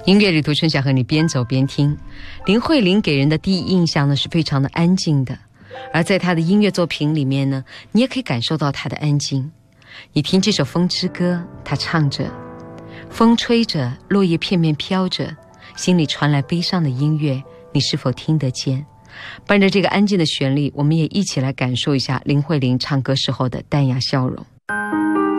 音乐旅途，春晓和你边走边听。林慧玲给人的第一印象呢是非常的安静的，而在她的音乐作品里面呢，你也可以感受到她的安静。你听这首《风之歌》，她唱着，风吹着，落叶片片飘着，心里传来悲伤的音乐，你是否听得见？伴着这个安静的旋律，我们也一起来感受一下林慧玲唱歌时候的淡雅笑容。